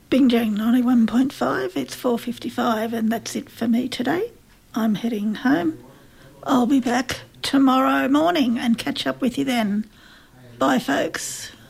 Bingjang 91.5, it's 4:55 and that's it for me today. I'm heading home. I'll be back tomorrow morning and catch up with you then. Bye, folks.